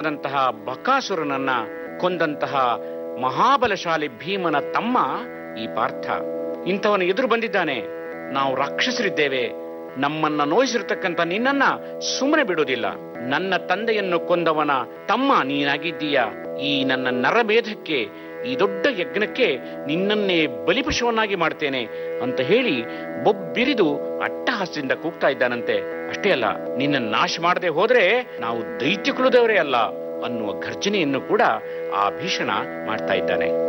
ರಾಕ್ಷಸನಾದಂತಹ ಬಕಾಸುರನನ್ನ ಕೊಂದಂತಹ ಮಹಾಬಲಶಾಲಿ ಭೀಮನ ತಮ್ಮ ಈ ಪಾರ್ಥ. ಇಂಥವನು ಎದುರು ಬಂದಿದ್ದಾನೆ. ನಾವು ರಾಕ್ಷಸರಿದ್ದೇವೆ, ನಮ್ಮನ್ನ ನೋಯಿಸಿರ್ತಕ್ಕಂಥ ನಿನ್ನನ್ನ ಸುಮ್ಮನೆ ಬಿಡೋದಿಲ್ಲ. ನನ್ನ ತಂದೆಯನ್ನು ಕೊಂದವನ ತಮ್ಮ ನೀನಾಗಿದ್ದೀಯ. ಈ ನನ್ನ ನರಮೇಧಕ್ಕೆ, ಈ ದೊಡ್ಡ ಯಜ್ಞಕ್ಕೆ ನಿನ್ನನ್ನೇ ಬಲಿಪಶುವನ್ನಾಗಿ ಮಾಡ್ತೇನೆ ಅಂತ ಹೇಳಿ ಬೊಬ್ಬಿರಿದು ಅಟ್ಟಹಾಸದಿಂದ ಕೂಗ್ತಾ ಇದ್ದಾನಂತೆ. ಅಷ್ಟೇ ಅಲ್ಲ, ನಿನ್ನ ನಾಶ ಮಾಡದೆ ಹೋದ್ರೆ ನಾವು ದೈತ್ಯ ಕುಲದವರೇ ಅಲ್ಲ ಅನ್ನುವ ಗರ್ಜನೆಯನ್ನು ಕೂಡ ಆ ಭೀಷಣ ಮಾಡ್ತಾ ಇದ್ದಾನೆ.